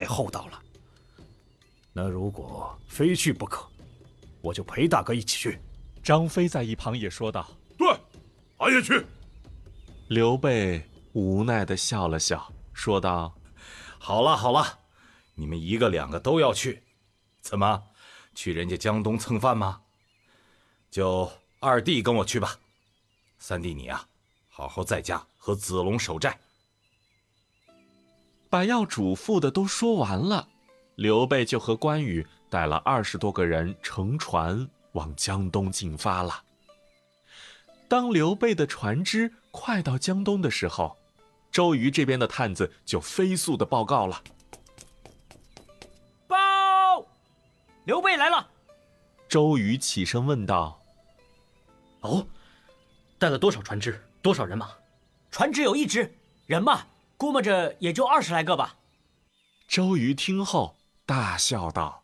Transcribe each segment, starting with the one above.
厚道了。那如果非去不可，我就陪大哥一起去。 张飞在一旁也说道：“ 对，俺也去。” 刘备无奈地笑了笑，说道：“ 好了好了，你们一个两个都要去，怎么去人家江东蹭饭吗？就二弟跟我去吧，三弟你啊，好好在家和子龙守寨。” 把要嘱咐的都说完了，刘备就和关羽带了20多个人乘船往江东进发了。当刘备的船只快到江东的时候，周瑜这边的探子就飞速的报告了：“ 报，刘备来了。” 周瑜起身问道：“ 哦，带了多少船只，多少人马？”“ 船只有1只，人马估摸着也就20来个吧。” 周瑜听后大笑道：“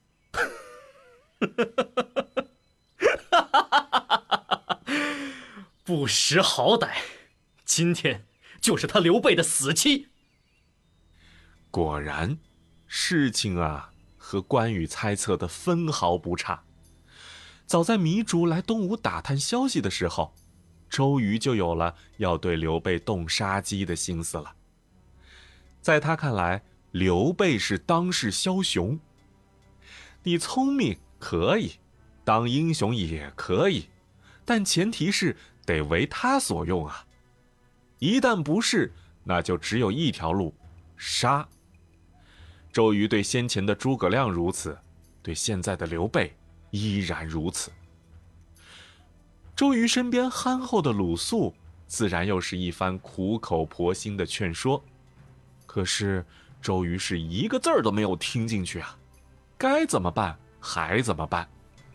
不识好歹，今天就是他刘备的死期。” 果然，事情啊和关羽猜测的分毫不差。早在糜竺来东吴打探消息的时候，周瑜就有了要对刘备动杀机的心思了。在他看来，刘备是当世枭雄，你聪明可以，当英雄也可以，但前提是得为他所用啊。一旦不是，那就只有一条路，杀。周瑜对先前的诸葛亮如此，对现在的刘备依然如此。周瑜身边憨厚的鲁肃自然又是一番苦口婆心的劝说，可是周瑜是一个字儿都没有听进去啊，该怎么办还怎么办。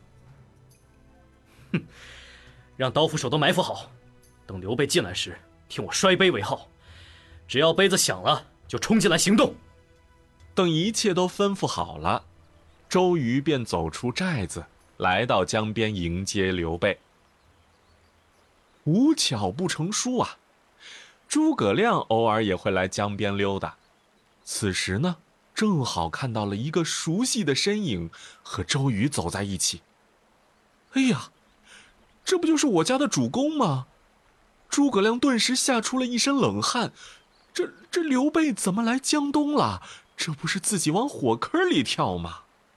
哼，让刀斧手都埋伏好，等刘备进来时，听我摔杯为号，只要杯子响了，就冲进来行动。 等一切都吩咐好了，周瑜便走出寨子，来到江边迎接刘备。无巧不成书啊，诸葛亮偶尔也会来江边溜达。此时呢，正好看到了一个熟悉的身影和周瑜走在一起。哎呀，这不就是我家的主公吗？诸葛亮顿时吓出了一身冷汗，这刘备怎么来江东了？这不是自己往火坑里跳吗？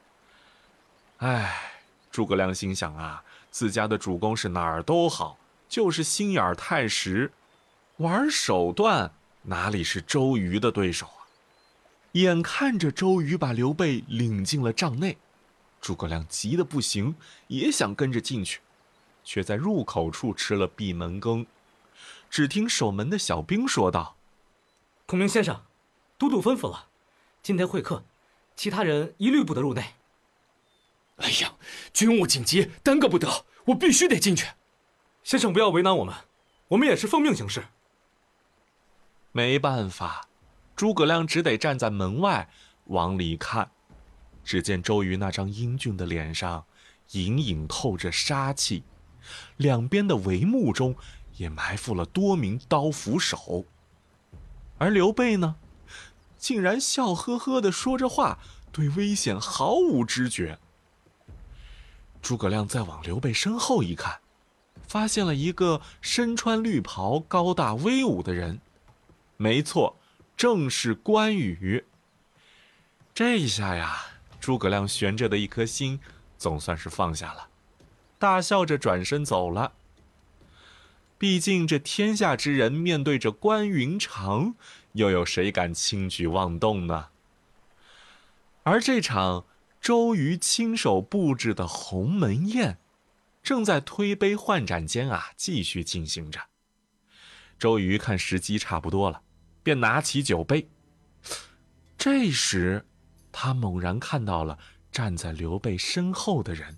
哎，诸葛亮心想啊，自家的主公是哪儿都好，就是心眼儿太实，玩手段哪里是周瑜的对手啊？眼看着周瑜把刘备领进了帐内，诸葛亮急得不行，也想跟着进去，却在入口处吃了闭门羹。只听守门的小兵说道：“ 孔明先生，都督吩咐了，今天会客，其他人一律不得入内。”“ 哎呀，军务紧急，耽搁不得，我必须得进去。”“ 先生不要为难我们也是奉命行事。” 没办法，诸葛亮只得站在门外往里看。只见周瑜那张英俊的脸上隐隐透着杀气，两边的帷幕中也埋伏了多名刀斧手。而刘备呢，竟然笑呵呵地说着话，对危险毫无知觉。诸葛亮再往刘备身后一看，发现了一个身穿绿袍、高大威武的人。没错，正是关羽。这一下呀，诸葛亮悬着的一颗心总算是放下了，大笑着转身走了。毕竟这天下之人面对着关云长，又有谁敢轻举妄动呢？而这场周瑜亲手布置的鸿门宴，正在推杯换盏间啊，继续进行着。周瑜看时机差不多了，便拿起酒杯。这时，他猛然看到了站在刘备身后的人。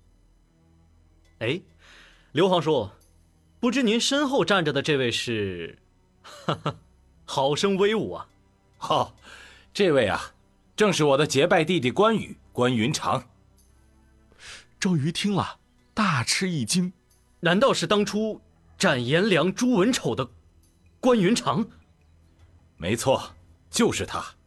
“哎，刘皇叔，不知您身后站着的这位是？哈哈，好生威武啊！”“ 好，这位啊，正是我的结拜弟弟关羽，关云长。” 周瑜听了，大吃一惊， 难道是当初斩颜良、诛文丑的关云长？ 没错，就是他。